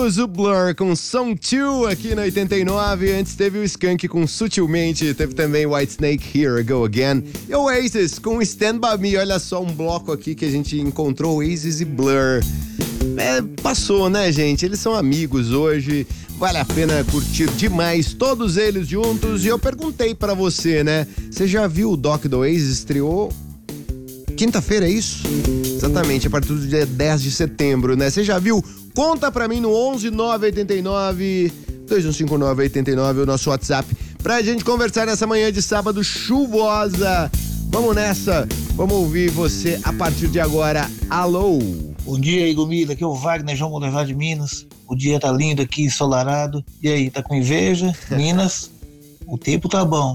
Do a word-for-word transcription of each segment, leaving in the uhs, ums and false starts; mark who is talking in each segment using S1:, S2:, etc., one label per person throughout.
S1: Ouvimos o Blur com Song dois aqui na oitenta e nove. Antes teve o Skank com Sutilmente. Teve também Whitesnake, Here I Go Again. E o Oasis com Stand By Me. Olha só um bloco aqui que a gente encontrou Oasis e Blur. É, passou, né, gente? Eles são amigos hoje. Vale a pena curtir demais todos eles juntos. E eu perguntei pra você, né? Você já viu o doc do Oasis? Estreou quinta-feira, é isso? Exatamente, a partir do dia dez de setembro, né? Você já viu? Conta pra mim no onze nove oito nove, dois um cinco nove oito nove, o nosso WhatsApp, pra gente conversar nessa manhã de sábado chuvosa. Vamos nessa, vamos ouvir você a partir de agora. Alô?
S2: Bom dia, Igomida, aqui é o Wagner João Boulevard de Minas. O dia tá lindo aqui, ensolarado. E aí, tá com inveja? Minas, o tempo tá bom.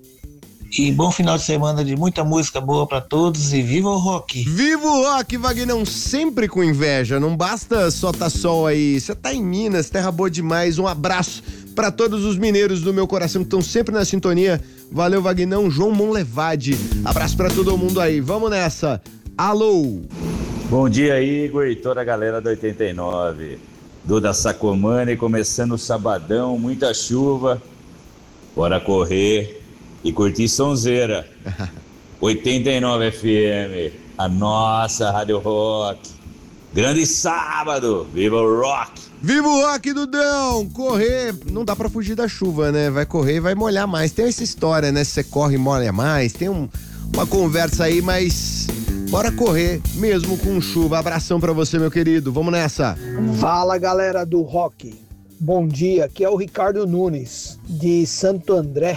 S2: E bom final de semana de muita música boa pra todos e viva o rock!
S1: Viva o rock, Vagnão, sempre com inveja, não basta só tá sol aí, você tá em Minas, terra boa demais, um abraço pra todos os mineiros do meu coração que estão sempre na sintonia, valeu Vagnão, João Monlevade, abraço pra todo mundo aí, vamos nessa, alô!
S3: Bom dia, Igor e toda a galera do oitenta e nove, Duda Sacomani, começando o sabadão, muita chuva, bora correr e curtir sonzeira. oitenta e nove F M, a nossa Rádio Rock. Grande sábado, viva o rock!
S1: Viva o rock, Dudão! Correr, não dá pra fugir da chuva, né? Vai correr e vai molhar mais. Tem essa história, né? Se você corre e molha mais, tem um, uma conversa aí, mas bora correr mesmo com chuva. Abração pra você, meu querido. Vamos nessa!
S4: Fala, galera do rock. Bom dia, aqui é o Ricardo Nunes, de Santo André.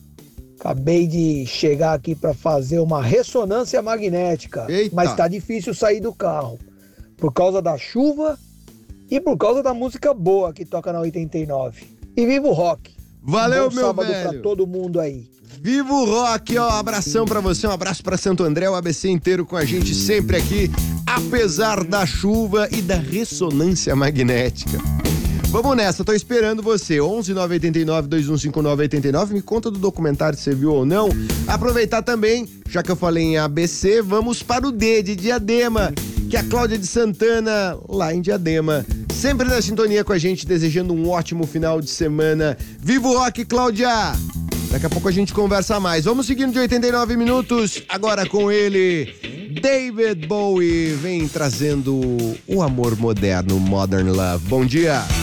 S4: Acabei de chegar aqui para fazer uma ressonância magnética.
S1: Eita.
S4: Mas tá difícil sair do carro. Por causa da chuva e por causa da música boa que toca na oitenta e nove. E viva o rock!
S1: Valeu,
S4: Bom
S1: meu
S4: sábado
S1: velho!
S4: pra todo mundo aí.
S1: Viva o rock, ó, abração pra você, um abraço pra Santo André, o A B C inteiro com a gente sempre aqui, apesar da chuva e da ressonância magnética. Vamos nessa, tô esperando você, onze nove oito nove, dois um cinco nove oito nove, me conta do documentário se você viu ou não. Aproveitar também, já que eu falei em A B C, vamos para o D de Diadema, que é a Cláudia de Santana, lá em Diadema, sempre na sintonia com a gente, desejando um ótimo final de semana. Viva o rock, Cláudia! Daqui a pouco a gente conversa mais. Vamos seguindo de oitenta e nove minutos, agora com ele, David Bowie, vem trazendo o amor moderno, Modern Love. Bom dia!